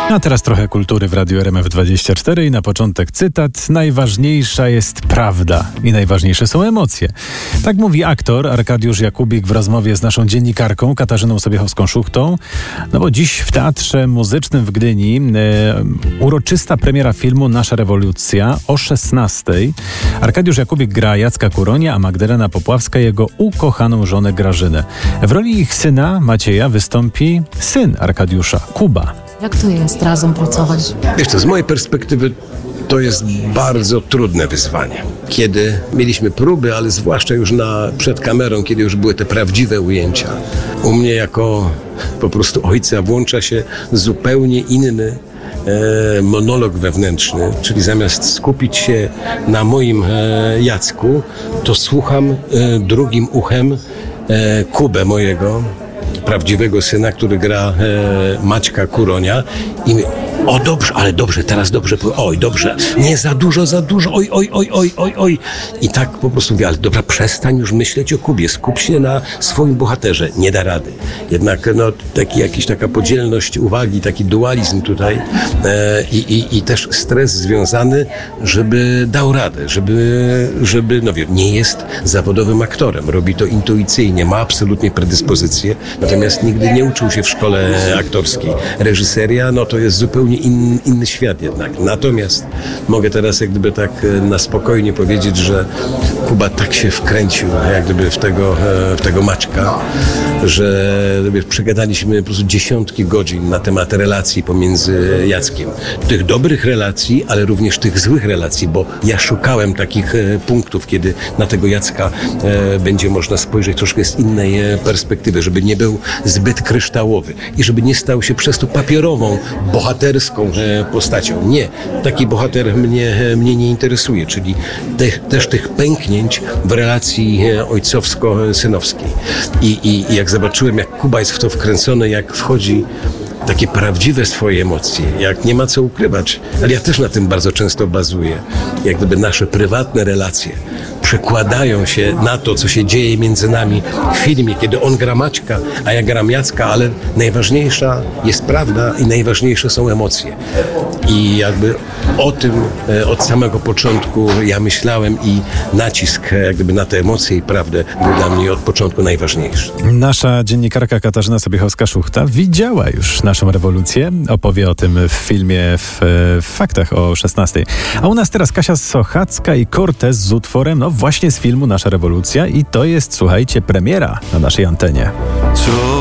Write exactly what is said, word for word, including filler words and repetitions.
A teraz trochę kultury w Radiu R M F dwadzieścia cztery i na początek cytat. Najważniejsza jest prawda i najważniejsze są emocje. Tak mówi aktor Arkadiusz Jakubik w rozmowie z naszą dziennikarką Katarzyną Sobiechowską-Szuchtą. No bo dziś w Teatrze Muzycznym w Gdyni e, uroczysta premiera filmu Nasza rewolucja o szesnastej. Arkadiusz Jakubik gra Jacka Kuronia, a Magdalena Popławska jego ukochaną żonę Grażynę. W roli ich syna Macieja wystąpi syn Arkadiusza, Kuba. Jak to jest razem pracować? Wiesz co, z mojej perspektywy to jest bardzo trudne wyzwanie. Kiedy mieliśmy próby, ale zwłaszcza już na, przed kamerą, kiedy już były te prawdziwe ujęcia, u mnie jako po prostu ojca włącza się zupełnie inny e, monolog wewnętrzny, czyli zamiast skupić się na moim e, Jacku, to słucham e, drugim uchem e, Kubę mojego, prawdziwego syna, który gra e, Maćka Kuronia i my, o dobrze, ale dobrze, teraz dobrze, oj dobrze, nie za dużo, za dużo, oj, oj, oj, oj, oj, oj. I tak po prostu mówię, ale dobra, przestań już myśleć o Kubie, skup się na swoim bohaterze, nie da rady. Jednak no, taki, jakiś taka podzielność uwagi, taki dualizm tutaj e, i, i, i też stres związany, żeby dał radę, żeby, żeby no wiem, nie jest zawodowym aktorem, robi to intuicyjnie, ma absolutnie predyspozycję, natomiast nigdy nie uczył się w szkole aktorskiej. Reżyseria, no to jest zupełnie in, inny świat jednak. Natomiast mogę teraz jak gdyby tak na spokojnie powiedzieć, że Kuba tak się wkręcił jak gdyby w tego, w tego Maćka, że przegadaliśmy po prostu dziesiątki godzin na temat relacji pomiędzy Jackiem. Tych dobrych relacji, ale również tych złych relacji, bo ja szukałem takich punktów, kiedy na tego Jacka będzie można spojrzeć troszkę z innej perspektywy, żeby nie był zbyt kryształowy i żeby nie stał się przez to papierową, bohaterską postacią. Nie, taki bohater mnie, mnie nie interesuje, czyli te, też tych pęknięć w relacji ojcowsko-synowskiej. I, i, I jak zobaczyłem, jak Kuba jest w to wkręcony, jak wchodzi takie prawdziwe swoje emocje, jak nie ma co ukrywać, ale ja też na tym bardzo często bazuję, jak gdyby nasze prywatne relacje przekładają się na to, co się dzieje między nami w filmie, kiedy on gra Maćka, a ja gram Jacka, ale najważniejsza jest prawda i najważniejsze są emocje. I jakby o tym od samego początku ja myślałem i nacisk jak gdyby na te emocje i prawdę był dla mnie od początku najważniejszy. Nasza dziennikarka Katarzyna Sobiechowska-Szuchta widziała już Naszą rewolucję. Opowie o tym w filmie w, w Faktach o szesnastej. A u nas teraz Kasia Sochacka i Cortez z utworem, no właśnie z filmu Nasza rewolucja i to jest, słuchajcie, premiera na naszej antenie.